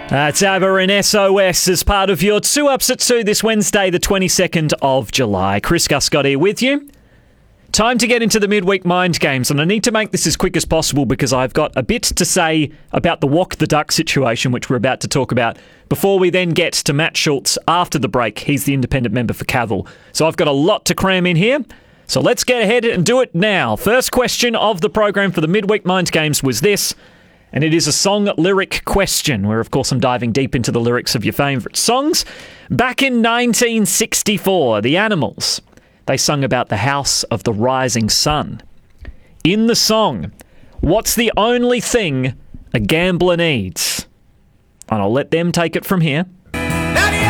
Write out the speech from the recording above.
That's ABBA and SOS as part of your 2 Ups at 2 this Wednesday, the 22nd of July. Chris Guscott here with you. Time to get into the midweek mind games, and I need to make this as quick as possible because I've got a bit to say about the Walk the Duck situation, which we're about to talk about, before we then get to Matt Schultz after the break. He's the independent member for Cavill. So I've got a lot to cram in here. So let's get ahead and do it now. First question of the program for the midweek mind games was this, and it is a song lyric question, where of course I'm diving deep into the lyrics of your favourite songs. Back in 1964, the Animals, they sung about the house of the rising sun. In the song, what's the only thing a gambler needs? And I'll let them take it from here.